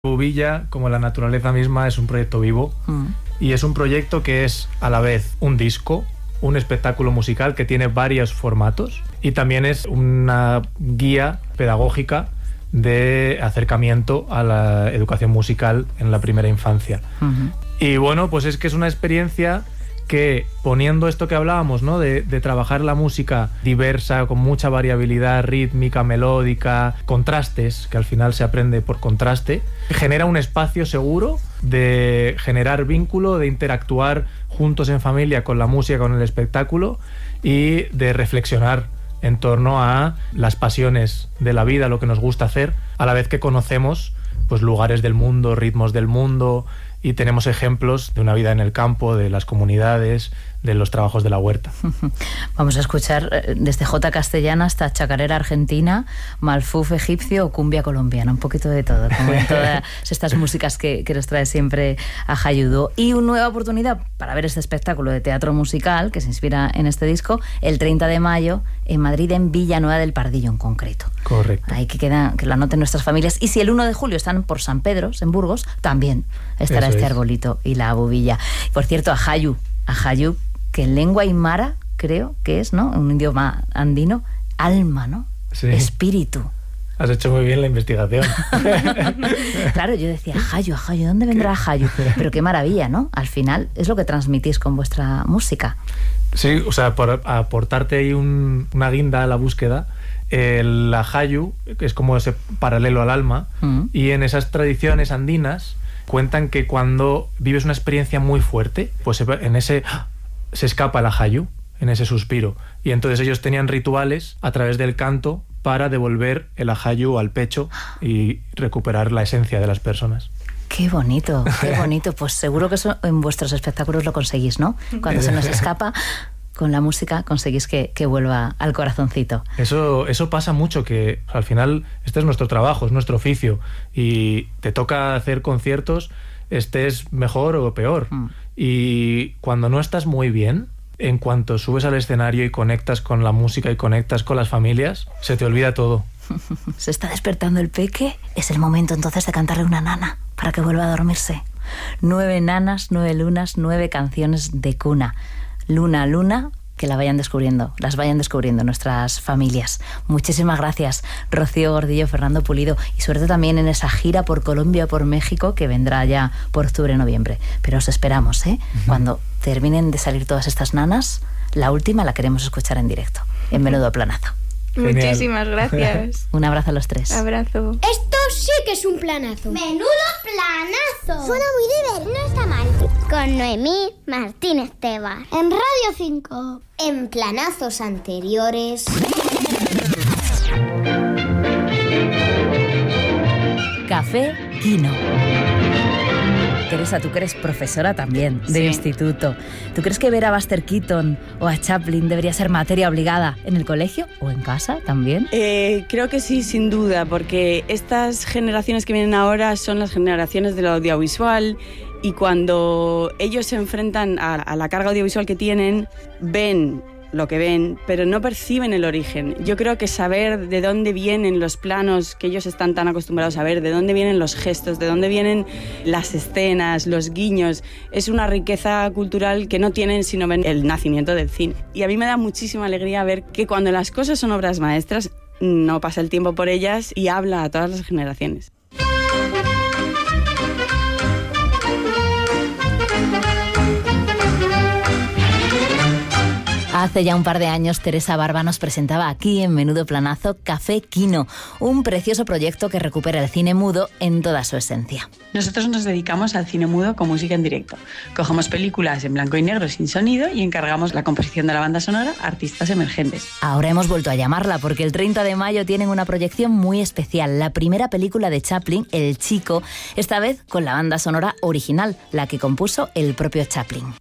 Bubilla, como la naturaleza misma, es un proyecto vivo y es un proyecto que es a la vez un disco, un espectáculo musical que tiene varios formatos y también es una guía pedagógica de acercamiento a la educación musical en la primera infancia. Y bueno, pues es que es una experiencia que, poniendo esto que hablábamos, ¿no? de trabajar la música diversa, con mucha variabilidad rítmica, melódica, contrastes, que al final se aprende por contraste, genera un espacio seguro de generar vínculo, de interactuar juntos en familia con la música, con el espectáculo y de reflexionar en torno a las pasiones de la vida, lo que nos gusta hacer, a la vez que conocemos pues lugares del mundo, ritmos del mundo, y tenemos ejemplos de una vida en el campo, de las comunidades, de los trabajos de la huerta. Vamos a escuchar desde jota castellana hasta chacarera argentina, malfuf egipcio o cumbia colombiana, un poquito de todo, como en todas estas músicas que nos trae siempre a Hayudo. Y una nueva oportunidad para ver este espectáculo de teatro musical que se inspira en este disco, el 30 de mayo en Madrid, en Villanueva del Pardillo en concreto. Correcto. Ahí que lo anoten nuestras familias. Y si el 1 de julio están por San Pedro, en Burgos, también estará este arbolito y la bubilla. Por cierto, a Hayu, que en lengua aymara creo que es, ¿no? Un idioma andino, alma, ¿no? Sí. Espíritu. Has hecho muy bien la investigación. Claro, yo decía, Hayu, ¿dónde vendrá Hayu? Pero qué maravilla, ¿no? Al final es lo que transmitís con vuestra música. Sí, o sea, por aportarte ahí una guinda a la búsqueda, la Hayu es como ese paralelo al alma, y en esas tradiciones andinas cuentan que cuando vives una experiencia muy fuerte, pues en ese se escapa la Hayu, en ese suspiro. Y entonces ellos tenían rituales a través del canto para devolver el Hayu al pecho y recuperar la esencia de las personas. Qué bonito, qué bonito. Pues seguro que eso en vuestros espectáculos lo conseguís, ¿no? Cuando se nos escapa, con la música conseguís que vuelva al corazoncito. Eso pasa mucho, que al final este es nuestro trabajo, es nuestro oficio, y te toca hacer conciertos, estés mejor o peor. Y cuando no estás muy bien, en cuanto subes al escenario y conectas con la música y conectas con las familias, se te olvida todo. Se está despertando el peque, es el momento entonces de cantarle una nana para que vuelva a dormirse. 9 nanas, 9 lunas, 9 canciones de cuna. Luna a luna, que las vayan descubriendo nuestras familias. Muchísimas gracias, Rocío Gordillo, Fernando Pulido, y suerte también en esa gira por Colombia, por México, que vendrá ya por octubre-noviembre. Pero os esperamos, ¿eh? Cuando terminen de salir todas estas nanas, la última la queremos escuchar en directo, en Menudo Planazo. Genial. Muchísimas gracias. Un abrazo a los tres. Abrazo. Esto sí que es un planazo. ¡Menudo planazo! Suena muy divertido. No está mal. Con Noemí Martínez Tebar. En Radio 5. En planazos anteriores. Café Quino. Teresa, tú que eres profesora también de instituto. ¿Tú crees que ver a Buster Keaton o a Chaplin debería ser materia obligada en el colegio o en casa también? Creo que sí, sin duda, porque estas generaciones que vienen ahora son las generaciones del audiovisual, y cuando ellos se enfrentan a la carga audiovisual que tienen, ven lo que ven, pero no perciben el origen. Yo creo que saber de dónde vienen los planos que ellos están tan acostumbrados a ver, de dónde vienen los gestos, de dónde vienen las escenas, los guiños, es una riqueza cultural que no tienen si no ven el nacimiento del cine. Y a mí me da muchísima alegría ver que cuando las cosas son obras maestras, no pasa el tiempo por ellas y habla a todas las generaciones. Hace ya un par de años, Teresa Barba nos presentaba aquí en Menudo Planazo Café Quino, un precioso proyecto que recupera el cine mudo en toda su esencia. Nosotros nos dedicamos al cine mudo con música en directo. Cogemos películas en blanco y negro sin sonido y encargamos la composición de la banda sonora a artistas emergentes. Ahora hemos vuelto a llamarla porque el 30 de mayo tienen una proyección muy especial, la primera película de Chaplin, El Chico, esta vez con la banda sonora original, la que compuso el propio Chaplin.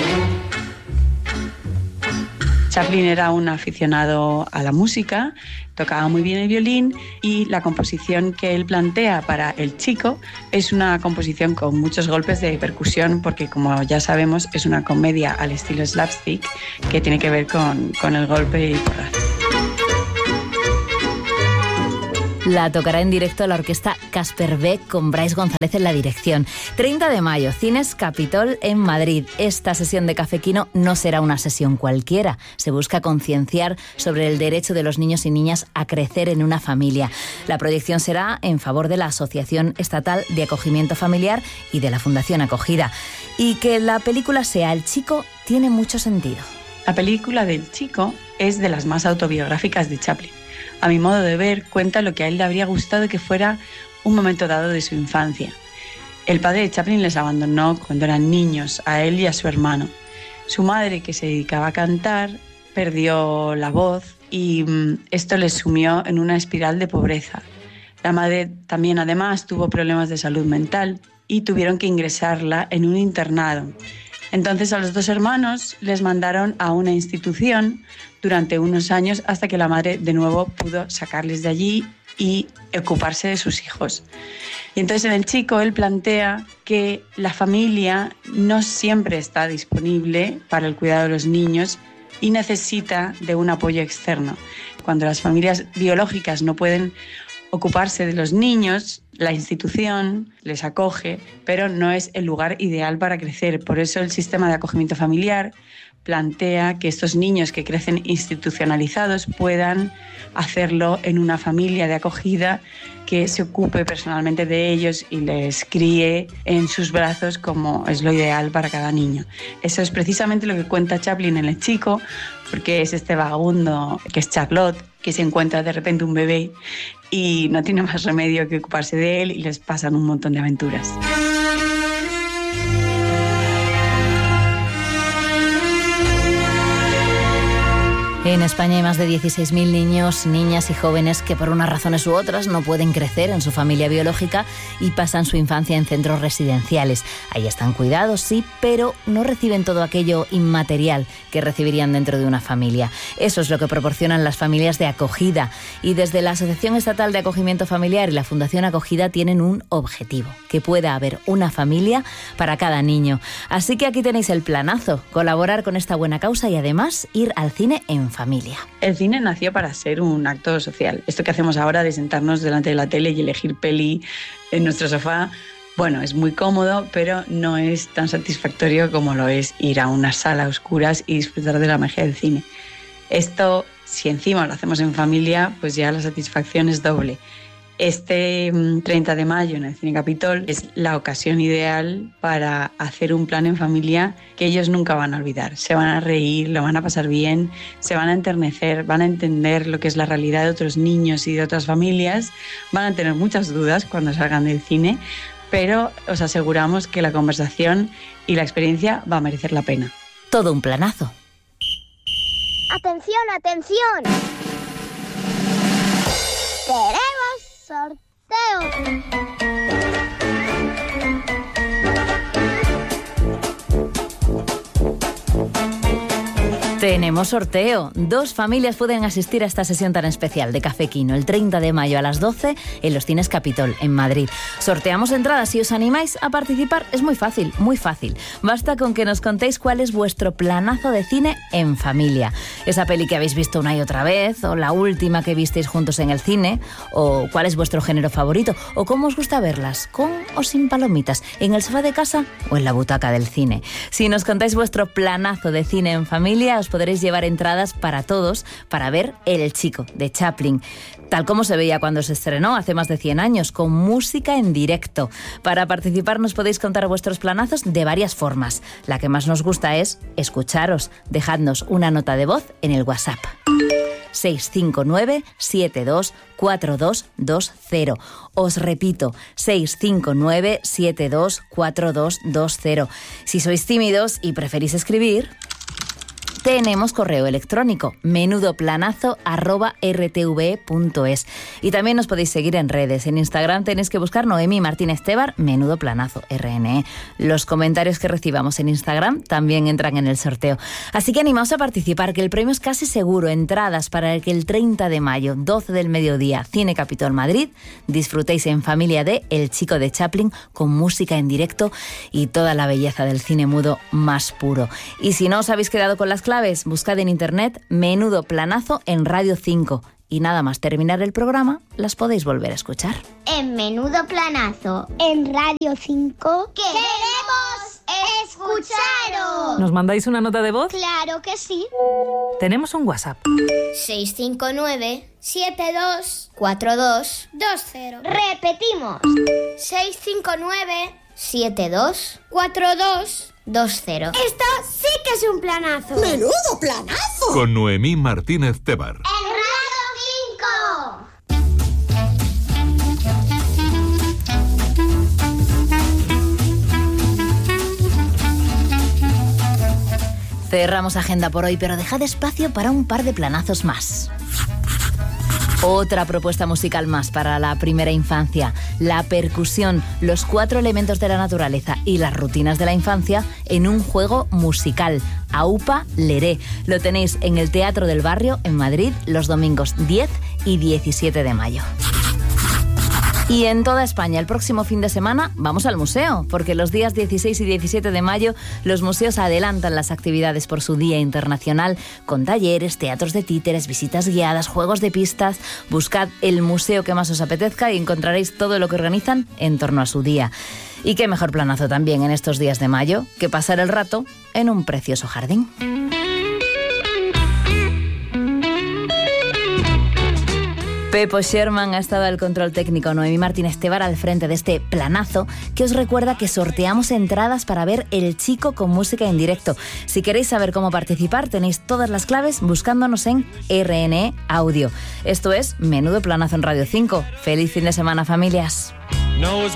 Chaplin era un aficionado a la música, tocaba muy bien el violín, y la composición que él plantea para El Chico es una composición con muchos golpes de percusión, porque como ya sabemos es una comedia al estilo slapstick que tiene que ver con el golpe y porrazo. La tocará en directo la orquesta Casper Beck con Bryce González en la dirección. 30 de mayo, Cines Capitol en Madrid. Esta sesión de Café Quino no será una sesión cualquiera. Se busca concienciar sobre el derecho de los niños y niñas a crecer en una familia. La proyección será en favor de la Asociación Estatal de Acogimiento Familiar y de la Fundación Acogida. Y que la película sea El chico tiene mucho sentido. La película del chico es de las más autobiográficas de Chaplin. A mi modo de ver, cuenta lo que a él le habría gustado que fuera un momento dado de su infancia. El padre de Chaplin les abandonó cuando eran niños, a él y a su hermano. Su madre, que se dedicaba a cantar, perdió la voz y esto les sumió en una espiral de pobreza. La madre también, además, tuvo problemas de salud mental y tuvieron que ingresarla en un internado. Entonces a los dos hermanos les mandaron a una institución durante unos años hasta que la madre de nuevo pudo sacarles de allí y ocuparse de sus hijos. Y entonces en El chico él plantea que la familia no siempre está disponible para el cuidado de los niños y necesita de un apoyo externo. Cuando las familias biológicas no pueden ocuparse de los niños, la institución les acoge, pero no es el lugar ideal para crecer. Por eso el sistema de acogimiento familiar plantea que estos niños que crecen institucionalizados puedan hacerlo en una familia de acogida que se ocupe personalmente de ellos y les críe en sus brazos como es lo ideal para cada niño. Eso es precisamente lo que cuenta Chaplin en El chico, porque es este vagabundo que es Charlotte, que se encuentra de repente un bebé y no tiene más remedio que ocuparse de él y les pasan un montón de aventuras. En España hay más de 16.000 niños, niñas y jóvenes que por unas razones u otras no pueden crecer en su familia biológica y pasan su infancia en centros residenciales. Ahí están cuidados, sí, pero no reciben todo aquello inmaterial que recibirían dentro de una familia. Eso es lo que proporcionan las familias de acogida. Y desde la Asociación Estatal de Acogimiento Familiar y la Fundación Acogida tienen un objetivo: que pueda haber una familia para cada niño. Así que aquí tenéis el planazo: colaborar con esta buena causa y además ir al cine en familia. El cine nació para ser un acto social. Esto que hacemos ahora de sentarnos delante de la tele y elegir peli en nuestro sofá, bueno, es muy cómodo, pero no es tan satisfactorio como lo es ir a una sala a oscuras y disfrutar de la magia del cine. Esto, si encima lo hacemos en familia, pues ya la satisfacción es doble. Este 30 de mayo en el Cine Capitol es la ocasión ideal para hacer un plan en familia que ellos nunca van a olvidar. Se van a reír, lo van a pasar bien, se van a enternecer, van a entender lo que es la realidad de otros niños y de otras familias, van a tener muchas dudas cuando salgan del cine, pero os aseguramos que la conversación y la experiencia va a merecer la pena. Todo un planazo. ¡Atención, atención! ¡Queremos sorteo! Tenemos sorteo. 2 familias pueden asistir a esta sesión tan especial de Café Quino el 30 de mayo a las 12 en los Cines Capitol, en Madrid. Sorteamos entradas. Si os animáis a participar, es muy fácil, muy fácil. Basta con que nos contéis cuál es vuestro planazo de cine en familia. Esa peli que habéis visto una y otra vez, o la última que visteis juntos en el cine, o cuál es vuestro género favorito, o cómo os gusta verlas, con o sin palomitas, en el sofá de casa o en la butaca del cine. Si nos contáis vuestro planazo de cine en familia, os podréis llevar entradas para todos para ver El chico, de Chaplin, tal como se veía cuando se estrenó hace más de 100 años, con música en directo. Para participar nos podéis contar vuestros planazos de varias formas. La que más nos gusta es escucharos. Dejadnos una nota de voz en el WhatsApp. 659 72 4220. Os repito, 659 72 4220. Si sois tímidos y preferís escribir, tenemos correo electrónico menudoplanazo@rtve.es. Y también nos podéis seguir en redes. En Instagram tenéis que buscar Noemi Martínez Tebar, Menudo Planazo, RNE. Los comentarios que recibamos en Instagram también entran en el sorteo. Así que animaos a participar, que el premio es casi seguro. Entradas para el que el 30 de mayo, 12 del mediodía, Cine Capitol Madrid, disfrutéis en familia de El chico de Chaplin, con música en directo y toda la belleza del cine mudo más puro. Y si no os habéis quedado con las claves, buscad en internet Menudo Planazo en Radio 5 y nada más terminar el programa, las podéis volver a escuchar. En Menudo Planazo, en Radio 5, ¡queremos escucharos! ¿Nos mandáis una nota de voz? Claro que sí. Tenemos un WhatsApp. 659-724220. Repetimos. 659-724220. Esto sí que es un planazo. ¡Menudo planazo! Con Noemí Martínez Tebar. En Radio 5. Cerramos agenda por hoy, pero dejad espacio para un par de planazos más. Otra propuesta musical más para la primera infancia, la percusión, los 4 elementos de la naturaleza y las rutinas de la infancia en un juego musical, Aupa Leré. Lo tenéis en el Teatro del Barrio en Madrid los domingos 10 y 17 de mayo. Y en toda España, el próximo fin de semana, vamos al museo, porque los días 16 y 17 de mayo los museos adelantan las actividades por su Día Internacional, con talleres, teatros de títeres, visitas guiadas, juegos de pistas. Buscad el museo que más os apetezca y encontraréis todo lo que organizan en torno a su día. Y qué mejor planazo también en estos días de mayo que pasar el rato en un precioso jardín. Pepo Sherman ha estado al control técnico, Noemí Martínez Tebar al frente de este planazo, que os recuerda que sorteamos entradas para ver El Chico con música en directo. Si queréis saber cómo participar, tenéis todas las claves buscándonos en RNE Audio. Esto es Menudo Planazo en Radio 5. ¡Feliz fin de semana, familias!